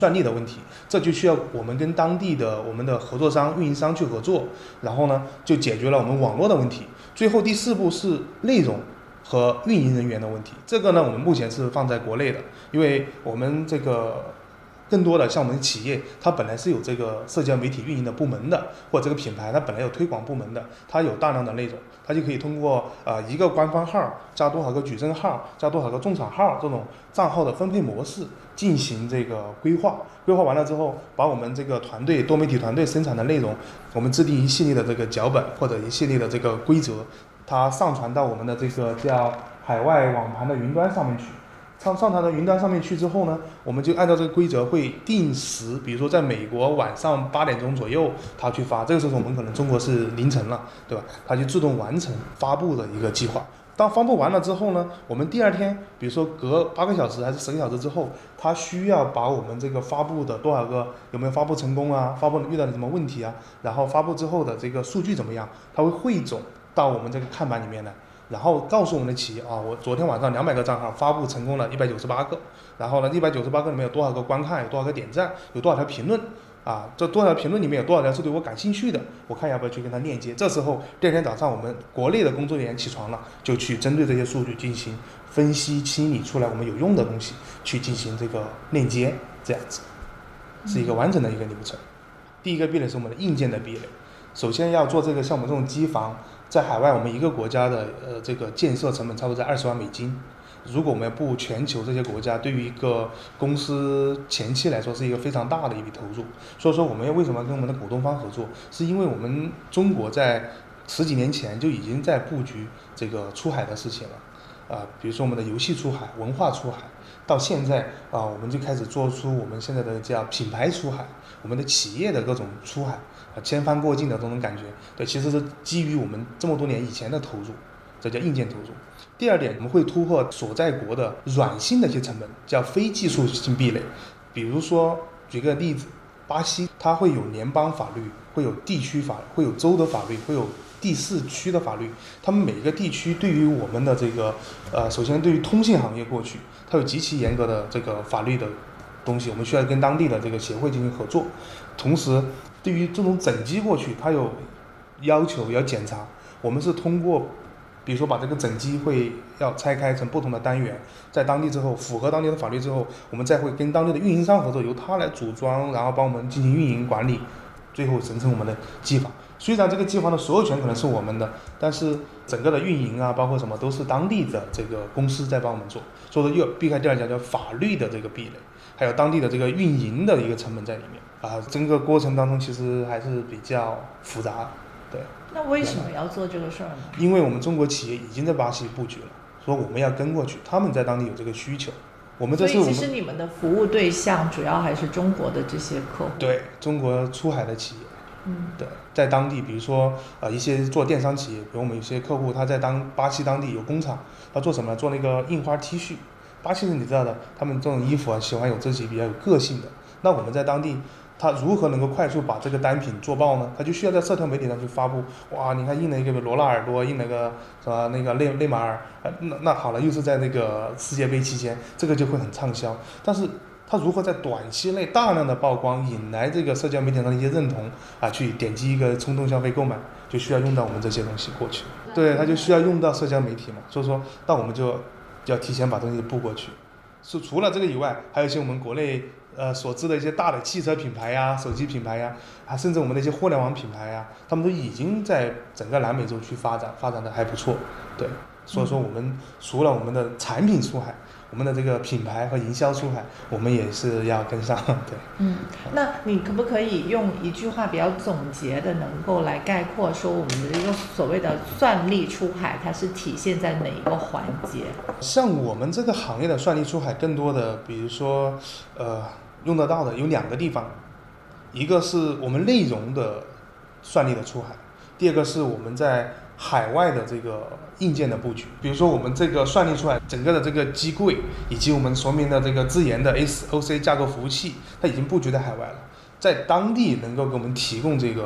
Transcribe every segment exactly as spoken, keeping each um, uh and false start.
算力的问题，这就需要我们跟当地的我们的合作商、运营商去合作，然后呢就解决了我们网络的问题。最后第四步是内容和运营人员的问题，这个呢我们目前是放在国内的，因为我们这个更多的像我们企业，它本来是有这个社交媒体运营的部门的，或者这个品牌它本来有推广部门的，它有大量的内容，它就可以通过呃一个官方号加多少个矩阵号加多少个种草号这种账号的分配模式进行这个规划。规划完了之后，把我们这个团队多媒体团队生产的内容，我们制定一系列的这个脚本或者一系列的这个规则，它上传到我们的这个叫海外网盘的云端上面去。上上传到云端上面去之后呢，我们就按照这个规则会定时，比如说在美国晚上八点钟左右，它去发，这个时候我们可能中国是凌晨了，对吧？它就自动完成发布的一个计划。当发布完了之后呢，我们第二天，比如说隔八个小时还是十个小时之后，它需要把我们这个发布的多少个有没有发布成功啊，发布遇到了什么问题啊，然后发布之后的这个数据怎么样，它会汇总到我们这个看板里面来。然后告诉我们的企业啊，我昨天晚上两百个账号发布成功了一百九十八个，然后呢一百九十八个里面有多少个观看，有多少个点赞，有多少条评论啊，这多少条评论里面有多少条是对我感兴趣的，我看要不要去跟他链接。这时候第二天早上我们国内的工作人员起床了，就去针对这些数据进行分析清理出来我们有用的东西，去进行这个链接，这样子是一个完整的一个流程。第一个壁垒是我们的硬件的壁垒，首先要做这个像我们这种机房，在海外我们一个国家的呃这个建设成本差不多在二十万美金，如果我们要布全球这些国家，对于一个公司前期来说是一个非常大的一笔投入。所以说我们要为什么跟我们的股东方合作，是因为我们中国在十几年前就已经在布局这个出海的事情了啊、呃，比如说我们的游戏出海、文化出海，到现在啊、呃，我们就开始做出我们现在的叫品牌出海，我们的企业的各种出海。啊，千帆过境的这种感觉，对，其实是基于我们这么多年以前的投入，这叫硬件投入。第二点，我们会突破所在国的软性的一些成本，叫非技术性壁垒。比如说，举个例子，巴西它会有联邦法律，会有地区法，会有州的法律，会有地市区的法律。他们每个地区对于我们的这个，呃，首先对于通信行业过去，它有极其严格的这个法律的东西，我们需要跟当地的这个协会进行合作，同时。对于这种整机过去，它有要求要检查，我们是通过，比如说把这个整机会要拆开成不同的单元，在当地之后符合当地的法律之后，我们再会跟当地的运营商合作，由他来组装，然后帮我们进行运营管理，最后形成我们的机房。虽然这个机房的所有权可能是我们的，但是整个的运营啊，包括什么都是当地的这个公司在帮我们做，所以说又避开第二家叫法律的这个壁垒，还有当地的这个运营的一个成本在里面。啊，整个过程当中其实还是比较复杂，对。 那为什么要做这个事儿呢？ 因为我们中国企业已经在巴西布局了，所以我们要跟过去，他们在当地有这个需求。我们这是我们所以其实你们的服务对象主要还是中国的这些客户。 对，中国出海的企业。 嗯， 对，在当地，比如说呃一些做电商企业，比如我们有些客户他在当巴西当地有工厂，他做什么？做那个印花 T 恤。巴西人你知道的，他们这种衣服啊，喜欢有自己比较有个性的。那我们在当地。他如何能够快速把这个单品做爆呢？他就需要在社交媒体上去发布。哇，你看印了一个罗纳尔多，印了个什么那个内内马尔，呃，那那好了，又是在那个世界杯期间，这个就会很畅销。但是他如何在短期内大量的曝光，引来这个社交媒体上的一些认同啊，去点击一个冲动消费购买，就需要用到我们这些东西过去。对，他就需要用到社交媒体嘛，所以说，那我们就要提前把东西布过去。是除了这个以外，还有一些我们国内。呃，所知的一些大的汽车品牌呀、手机品牌呀，啊，甚至我们的一些互联网品牌呀，他们都已经在整个南美洲去发展，发展的还不错，对。所以说，我们除了我们的产品出海，我们的这个品牌和营销出海，我们也是要跟上，对。 嗯，那你可不可以用一句话比较总结的，能够来概括说我们的一个所谓的算力出海，它是体现在哪一个环节？ 像我们这个行业的算力出海，更多的，比如说，呃。用得到的有两个地方，一个是我们内容的算力的出海，第二个是我们在海外的这个硬件的布局。比如说我们这个算力出海，整个的这个机柜以及我们说明的这个自研的 S O C 架构服务器，它已经布局在海外了，在当地能够给我们提供这个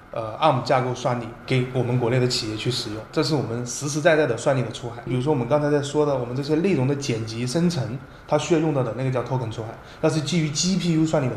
呃 A R M 架构算力给我们国内的企业去使用，这是我们实实在在的算力的出海。比如说我们刚才在说的，我们这些内容的剪辑生成，它需要用到的那个叫 token 出海，那是基于 G P U 算力的